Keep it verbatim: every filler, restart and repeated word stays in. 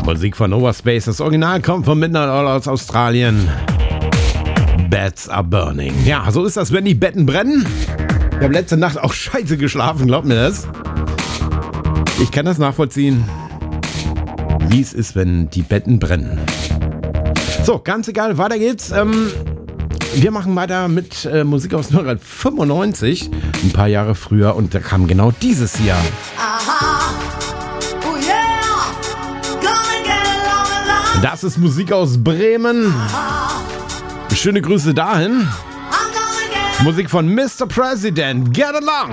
Musik von Overspace. Das Original kommt von Midnight Oil aus Australien. Beds are burning. Ja, so ist das, wenn die Betten brennen. Ich habe letzte Nacht auch scheiße geschlafen, glaubt mir das. Ich kann das nachvollziehen, wie es ist, wenn die Betten brennen. So, ganz egal, weiter geht's. Ähm, wir machen weiter mit äh, Musik aus neunzehnhundertfünfundneunzig, ein paar Jahre früher, und da kam genau dieses hier. Aha. Oh yeah. Gonna get along. Das ist Musik aus Bremen. Aha. Schöne Grüße dahin. I'm gonna get Musik von Mister President. Get along.